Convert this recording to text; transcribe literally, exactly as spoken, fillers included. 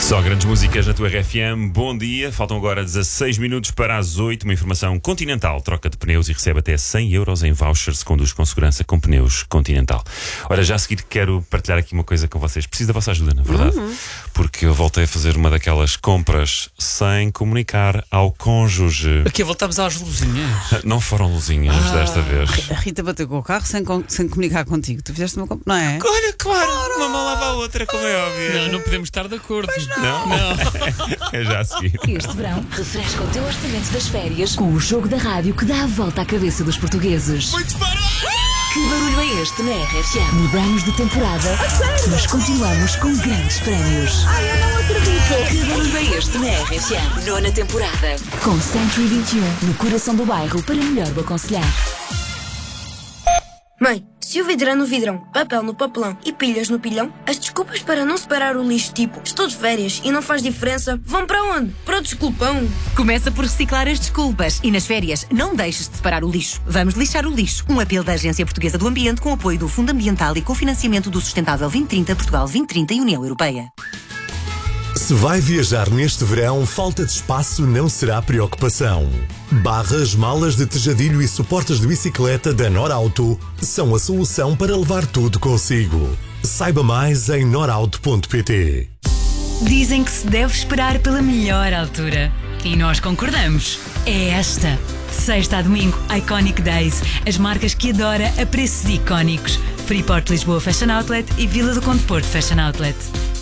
Só grandes músicas na tua R F M. Bom dia, faltam agora dezasseis minutos para as oito. Uma informação Continental: troca de pneus e recebe até cem euros em vouchers se conduz com segurança com pneus Continental. Ora, já a seguir quero partilhar aqui uma coisa com vocês. Preciso da vossa ajuda, na verdade, uhum. porque eu voltei a fazer uma daquelas compras sem comunicar ao cônjuge. Aqui voltamos às luzinhas. Não foram luzinhas ah. desta vez. A Rita bateu com o carro sem, com, sem comunicar contigo. Tu fizeste uma compra, não é? Olha, claro, claro. Uma mão lava a outra, como é óbvio. Não, não podemos estar de acordo. Não. Não? Não. É já a seguir. Este verão, refresca o teu orçamento das férias com o jogo da rádio que dá a volta à cabeça dos portugueses. Foi disparar! Que barulho é este na R F M? Mudamos de temporada, mas continuamos com grandes prémios. Ai, eu não acredito! Que barulho é este na R F M? Nona temporada. Com cento e vinte e um no coração do bairro para melhor o aconselhar. Mãe, se o vidro é no vidrão, papel no papelão e pilhas no pilhão, as desculpas para não separar o lixo, tipo estou de férias e não faz diferença, vão para onde? Para o desculpão. Começa por reciclar as desculpas e nas férias não deixes de separar o lixo. Vamos lixar o lixo. Um apelo da Agência Portuguesa do Ambiente com apoio do Fundo Ambiental e cofinanciamento do Sustentável vinte trinta, Portugal vinte trinta e União Europeia. Se vai viajar neste verão, falta de espaço não será preocupação. Barras, malas de tejadilho e suportes de bicicleta da Norauto são a solução para levar tudo consigo. Saiba mais em norauto ponto pt. Dizem que se deve esperar pela melhor altura. E nós concordamos. É esta. De sexta a domingo, Iconic Days. As marcas que adora a preços icónicos. Freeport Lisboa Fashion Outlet e Vila do Conde Porto Fashion Outlet.